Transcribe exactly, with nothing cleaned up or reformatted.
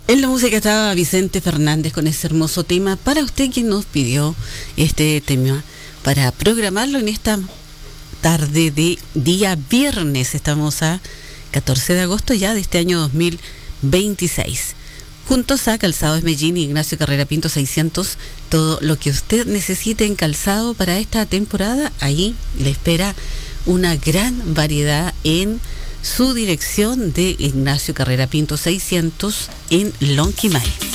En la música estaba Vicente Fernández con ese hermoso tema para usted, quien nos pidió este tema para programarlo en esta tarde de día viernes. Estamos a catorce de agosto ya de este año dos mil veintiséis. Juntos a Calzados Medellín y Ignacio Carrera Pinto seiscientos, todo lo que usted necesite en calzado para esta temporada, ahí le espera una gran variedad en su dirección de Ignacio Carrera Pinto seiscientos en Lonquimay.